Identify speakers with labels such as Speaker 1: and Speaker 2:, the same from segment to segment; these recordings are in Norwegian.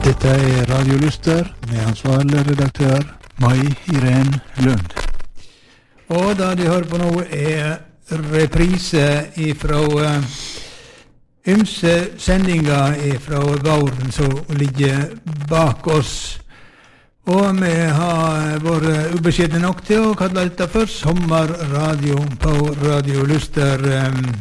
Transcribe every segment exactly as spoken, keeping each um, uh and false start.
Speaker 1: Dette er Radio Lyster med ansvarlig redaktør Mai Irén Lund. Og da de hører på nå er reprise ifra uh, ymse sendinger ifra våren som ligger bak oss. Og vi har vært ubeskjedne nok til å kalle dette for sommerradio på Radio Lyster. Um,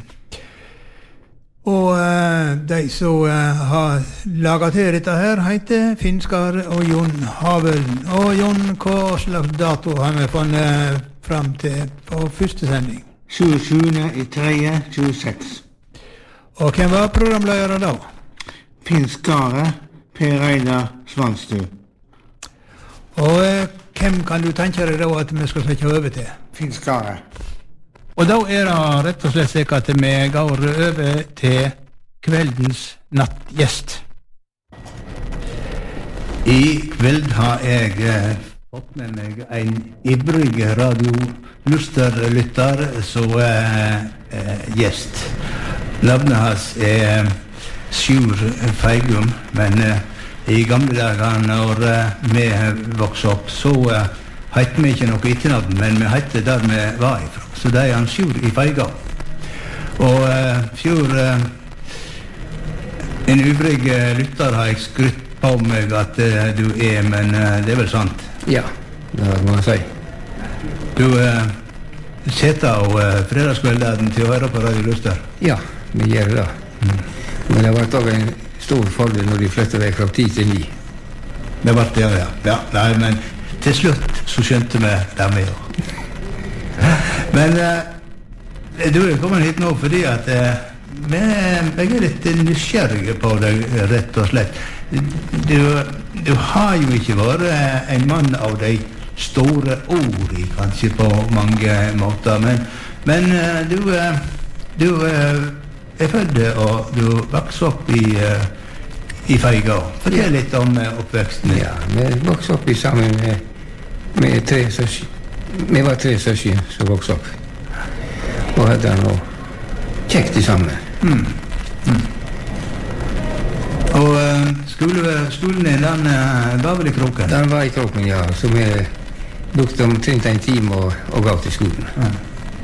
Speaker 1: Og uh, de som uh, har laget til dette her heter Finn Skare og Jon Havel. Og Jon, hva slags dato har vi funnet uh, frem til på første sending?
Speaker 2: tjuesjuende i tredje tjueseks.
Speaker 1: Og hvem var programledere da?
Speaker 2: Finn Skare, Per Reidar Svanstø.
Speaker 1: Og uh, hvem kan du tenke deg da at vi skal sette over til?
Speaker 2: Finn Skare.
Speaker 1: Og da er det rett og slett slik at vi går over til kveldens nattgjest. I kveld har jeg eh, fått med meg en ivrig Radio Lyster-lytter som er eh, gjest. Navnet hans er Sjur Feigum, men eh, i gamle dager når eh, vi vokste opp, så eh, hette vi ikke noe etternavn, men vi hette der vi var ifra. Så det er han Sjur i Feiga. Og uh, Sjur, uh, en ivrig uh, lytter har jeg skrytt på meg at uh, du er, men uh, det er vel sant?
Speaker 3: Ja, det må jeg si.
Speaker 1: Du uh, setter av uh, fredagskvelden til å høre på Radio Lyster?
Speaker 3: Ja, vi gjør det. Mm. Men det var også en stor fordel når de flyttet vekk fra ti til ni.
Speaker 1: Det var det, ja. Ja, nei, men til slutt så skjønte vi det med jo. Men uh, du er kommet hit nå fordi at uh, vi, jeg er litt nysgjerrig på deg, rett og slett. Du, du har jo ikke vært uh, en mann av de store ord, kanskje på mange måter, men, men uh, du, uh, du uh, er født og du vokste opp i, uh, i Feiga. Fortell ja. Litt om uh, oppveksten.
Speaker 3: Ja, vi vokste opp i sammen med, med tre søsken. Vi var tre søsken som vokste opp. Og hadde noe kjekt i sammen.
Speaker 1: Mm. Mm. Og uh, skole, skolen din, den uh, var vel i Kroken?
Speaker 3: Den var i Kroken, ja. Så vi brukte omtrent en time og, og gav til skolen.
Speaker 1: Mm.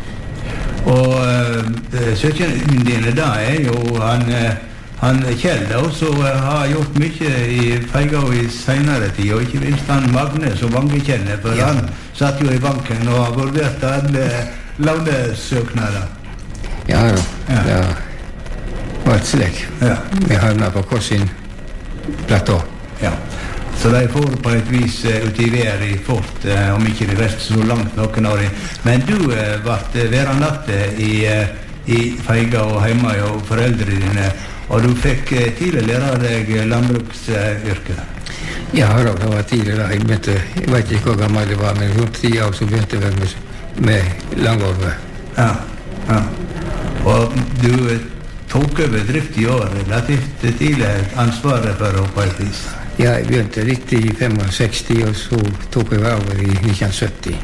Speaker 1: Og uh, søsken dine da er jo han... Uh, Han Kjell også uh, har gjort mye i Feiga i senere tid, og ikke minst han Magne som mange kjenner, for ja. Han satt jo i banken og har vurdert alle lånesøknader.
Speaker 3: Ja, ja, det var et slik.
Speaker 1: Ja.
Speaker 3: Vi havnet på Korsin platå.
Speaker 1: Ja, så de får på et vis uh, ut i været i fort, uh, om ikke det rest så langt noen år. Men du uh, ble værende i, uh, i Feiga og hjemme og foreldre dine, og du fikk eh, tidlig lære deg landbruksyrket?
Speaker 3: Eh, ja, det var tidlig da. Jeg begynte, jeg vet ikke hvor gammel det var, men rundt ti år så begynte jeg med, med langorve.
Speaker 1: Ja, ja. Og du eh, tok over drift i år, relativt tidlig ansvaret for å på et vis?
Speaker 3: Ja, jeg begynte litt i sekstifem, og så tok jeg over i nitten sytti.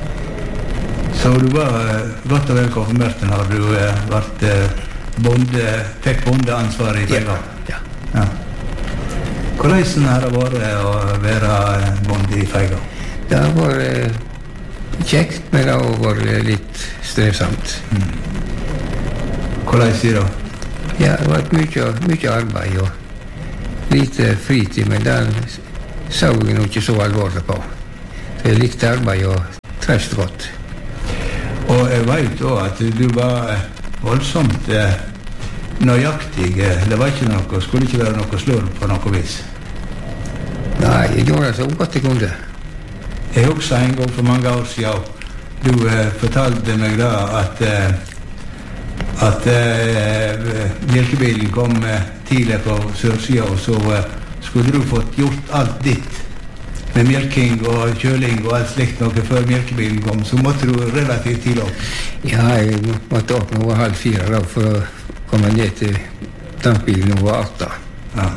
Speaker 1: Så du var eh, godt og vel konfirmert når du eh, vært eh, Bonde, fikk bondeansvaret i Feiga?
Speaker 3: Ja,
Speaker 1: Ja.
Speaker 3: ja.
Speaker 1: Hvordan har det vært å være bonde i Feiga?
Speaker 3: Det har vært kjekt, men det har vært litt strevsamt.
Speaker 1: Mm. Hvordan sier du?
Speaker 3: Ja, det har vært mye, mye arbeid og lite fritid, men den så jeg nok ikke så alvorlig på. Så jeg likte arbeid og trefst godt.
Speaker 1: Og jeg vet også at du var voldsomt eh, nøyaktig. Det var ikke noe, skulle ikke være noe slurv på noe vis.
Speaker 3: Nei, jeg gjorde det så godt jeg kunne.
Speaker 1: Jeg husker en gang for mange år siden, du eh, fortalte meg da at, eh, at eh, melkebilen kom eh, tidlig på sørsida, og så eh, skulle du fått gjort alt ditt med melking og kjøling og alt slikt noe før melkebilen kom, så måtte du relativt tidlig opp.
Speaker 3: Ja, jeg måtte opp når jeg var halv fire da, for å komme ned til tankbilen når jeg var åtta.
Speaker 1: Ja.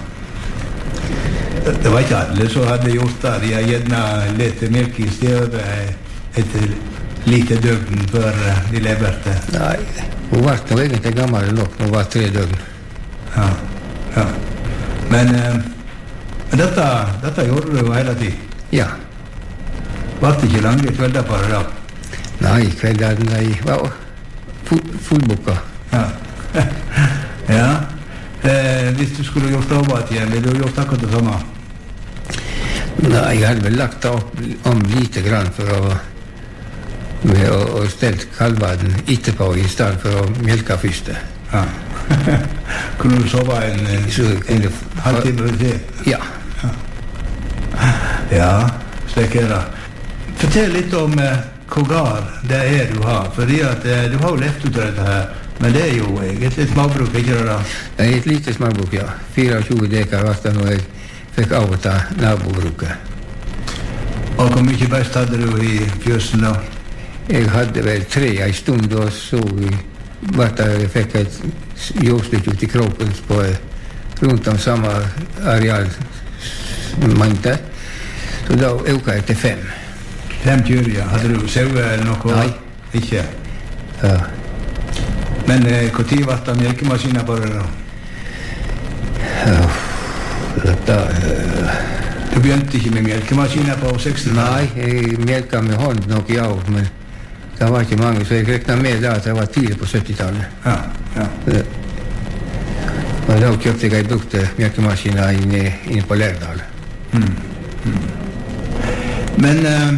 Speaker 1: Det var ikke alle som hadde gjort det. De har gjerne lett melk i støvet etter lite døgn før de leverte.
Speaker 3: Nei, hun var nå egentlig gammel nok når hun var tre døgn.
Speaker 1: Ja, ja. Men eh, Men dette, dette gjorde du jo hele tiden.
Speaker 3: Ja.
Speaker 1: Var det ikke lange kvelder på det da?
Speaker 3: Nei, kveldene de var full, fullboka.
Speaker 1: Ja. ja. Eh, hvis du skulle gjort arbeid igjen, ville du gjort akkurat det samme?
Speaker 3: Nei, jeg hadde vel lagt opp om lite grann for å med å, å stelt kalvaden etterpå i stedet for å melke første.
Speaker 1: Ja. Kunne du sove en, en, en halvtime til?
Speaker 3: Ja.
Speaker 1: Ja, ja, slik er det. Fortell litt om eh, hvor gard det er du har, fordi at eh, du har jo levd ut av dette her, men det er jo egentlig et småbruk, ikke det da?
Speaker 3: Det er et lite småbruk, ja. fireogtjue dekar var det når jeg fikk overta nabobruket.
Speaker 1: Og hvor mye best hadde du i fjøsen da?
Speaker 3: Jeg hadde vel tre en stund, og så ble jeg fikk et jordstykke ut i kroppen på rundt om samme areal mengde. Så da økte jeg til fem.
Speaker 1: Fem kyr, ja. Hadde du sauer eller noe?
Speaker 3: Nei.
Speaker 1: Ikke?
Speaker 3: Ja.
Speaker 1: Men eh, hvor tid ble det melkemaskiner på det da?
Speaker 3: Ja, dette... Uh,
Speaker 1: du begynte ikke med melkemaskiner på seksti?
Speaker 3: Nei, jeg melket med hånd nok i år, men det var ikke mange, så jeg reknet med da at det var tidlig på syttitallet.
Speaker 1: Ja, ja.
Speaker 3: Så, og da kjøpte jeg brukte melkemaskiner inne, inne på Lærdal.
Speaker 1: Mm. Mm. Men eh,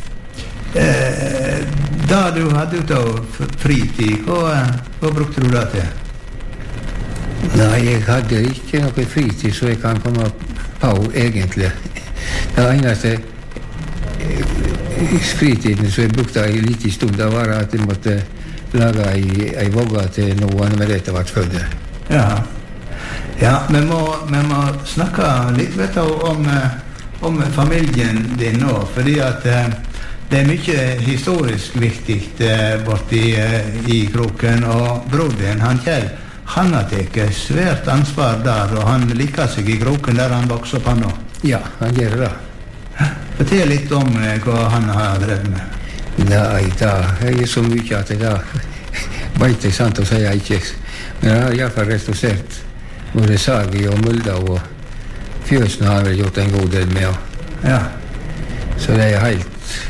Speaker 1: eh, da du hadde ut av fritid, hva, hva brukte du det til?
Speaker 3: Nei, jeg hadde ikke noe fritid, så jeg kan komme på egentlig. Det eneste fritiden som jeg brukte en liten stund, det var at jeg måtte lage en vogge til noen med dette ble født.
Speaker 1: Ja, ja, vi må, vi må snakke litt vet du, om, om familien din nå, fordi at det er mye historisk viktig borti i kroken, og bror din, han Kjell, han har tatt svært ansvar der, og han liker seg i kroken der han vokser opp han nå.
Speaker 3: Ja, han gjør det.
Speaker 1: Fortell litt om hva han har drevet med.
Speaker 3: Nei, da er det så mye at da vet jeg sant å si jeg ikke. Men han har i hvert fall restaurert både Sagi og Mulda, og fjøsen har vel gjort en god del med.
Speaker 1: Ja.
Speaker 3: Så det er helt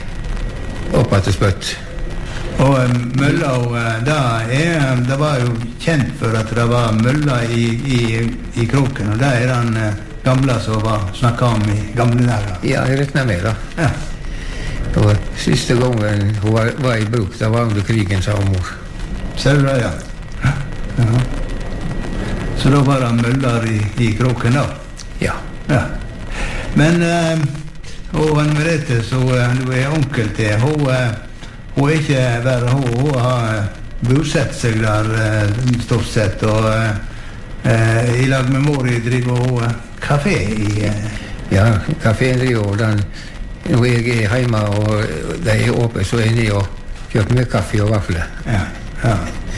Speaker 3: opp at det spøtt.
Speaker 1: Og um, mølla, da er, det var jo kjent for at det var mølla i, i, i kroken, og det er den uh, gamle som var snakket om i gamle dager.
Speaker 3: Ja, jeg rekner med det.
Speaker 1: Ja.
Speaker 3: Og siste gangen hun var, var i bruk, det var under krigen, sa hun mor.
Speaker 1: Ser du det, ja? Ja. Så da var det møller i, i kroken da?
Speaker 3: Ja.
Speaker 1: Ja. Men, uh, og han Merete, så uh, du er onkel til, hun, uh, hun er ikke verre, hun, hun har bosett seg der uh, stort sett, og uh, uh, i lag med mor driver hun uh, kafé i... Uh,
Speaker 3: ja, kaféen driver den. Når jeg er hjemme og det er åpent, så er jeg nede og kjøper med kaffe og vafler.
Speaker 1: Ja, ja.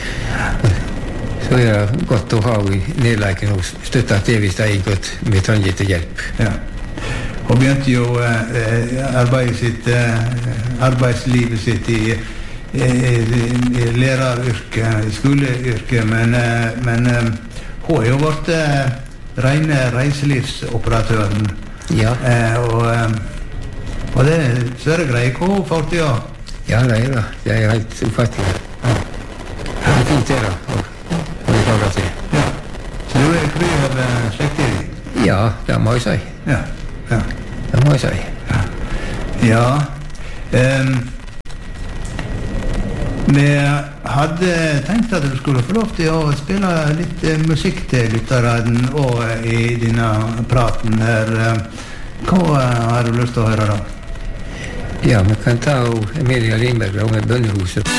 Speaker 3: Så er det godt å ha i nedleiken og støtte til hvis det er godt med trenger til hjelp.
Speaker 1: Ja. Hun begynte jo eh, arbeidet sitt, eh, arbeidslivet sitt i, i, i læreryrke, i skoleyrke, men, eh, men eh, hun har jo vært eh, rene reiselivsoperatøren.
Speaker 3: Ja.
Speaker 1: Eh, og, eh, og det er svære greier hvor hun får til å...
Speaker 3: Ja, det er det. Det er helt ufattelig.
Speaker 1: Ja.
Speaker 3: Det er fint det da.
Speaker 1: Ja. Så du er kry av uh, slekter i?
Speaker 3: Ja, det må jeg si.
Speaker 1: Ja, ja.
Speaker 3: Det må jeg si.
Speaker 1: Ja. Ja. Um, vi hadde tenkt at du skulle få lov til å spille litt uh, musikk til lytteren og uh, i denne praten her. Uh, hva uh, har du lyst til å høre da?
Speaker 3: Ja, vi kan ta Emilia Lindberg og med Bønnehuset.